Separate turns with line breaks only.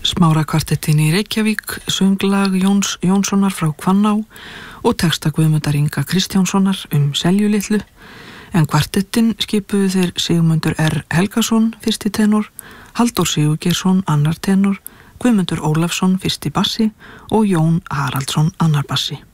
Smárakvartettin í Reykjavík, sönglag Jóns Jónssonar frá Hvanná og texta Guðmundar Inga Kristjánssonar Seljulitlu, en kvartettin skipuðu þeir Sigmundur R. Helgason, fyrsti tenor, Halldór Sigurgeirsson, annar tenor, Guðmundur Ólafsson, fyrsti bassi og Jón Haraldsson, annar bassi.